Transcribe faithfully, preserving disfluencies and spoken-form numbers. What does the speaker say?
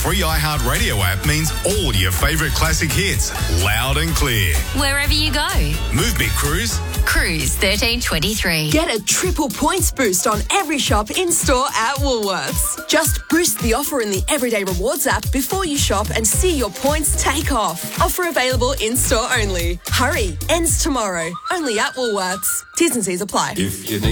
free iHeartRadio app means all your favourite classic hits, loud and clear. Wherever you go. Move me, Cruise. Cruise thirteen twenty-three. Get a triple points boost on every shop in-store at Woolworths. Just boost the offer in the Everyday Rewards app before you shop and see your points take off. Offer available in-store only. Hurry, ends tomorrow. Only at Woolworths. T's and C's apply. If you